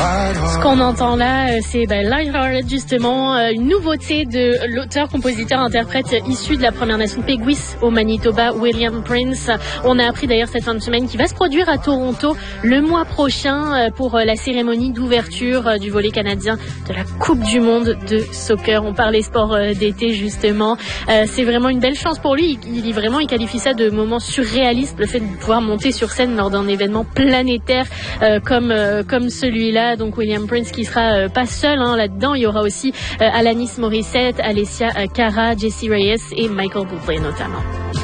Ce qu'on entend là, c'est Lighthearted, justement, une nouveauté de l'auteur, compositeur, interprète issu de la Première Nation Peguis au Manitoba, William Prince. On a appris d'ailleurs cette fin de semaine qu'il va se produire à Toronto le mois prochain pour la cérémonie d'ouverture du volley canadien de la Coupe du Monde de soccer. On parlait sport d'été, justement. C'est vraiment une belle chance pour lui. Il qualifie ça de moment surréaliste, le fait de pouvoir monter sur scène lors d'un événement planétaire comme celui-là. Donc William Prince qui sera pas seul là-dedans. Il y aura aussi Alanis Morissette, Alessia Cara, Jessie Reyes et Michael Bublé notamment.